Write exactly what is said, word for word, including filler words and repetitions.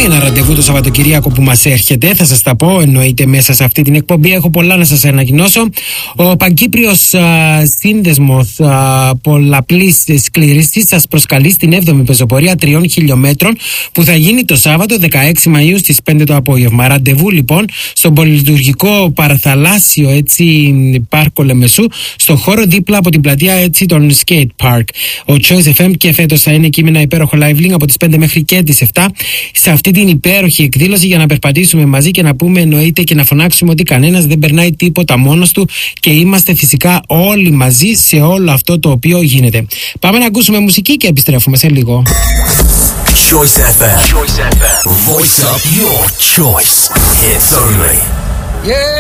ένα ραντεβού το Σαββατοκυριακό που μας έρχεται. Θα σας τα πω, εννοείται, μέσα σε αυτή την εκπομπή. Έχω πολλά να σας ανακοινώσω. Ο Παγκύπριος Σύνδεσμος Πολλαπλής Σκλήρυνσης σας προσκαλεί στην έβδομη πεζοπορία τριών χιλιόμετρων που θα γίνει το Σάββατο δεκαέξι Μαΐου στις πέντε το απόγευμα. Ραντεβού λοιπόν στον πολυλειτουργικό παραθαλάσσιο έτσι, πάρκο Λεμεσού, στο χώρο δίπλα από την πλατεία έτσι, των Skate Park. Ο Choice εφ εμ και φέτος θα είναι εκεί με ένα υπέροχο live link από τις πέντε μέχρι και τις επτά σε αυτή την υπέροχη εκδήλωση για να περπατήσουμε μαζί και να πούμε, εννοείται, και να φωνάξουμε ότι κανένας δεν περνάει τίποτα μόνος του και είμαστε φυσικά όλοι μαζί σε όλο αυτό το οποίο γίνεται. Πάμε να ακούσουμε μουσική και επιστρέφουμε σε λίγο. Choice εφ εμ. Choice εφ εμ. Voice up your choice. Hits only. Yeah.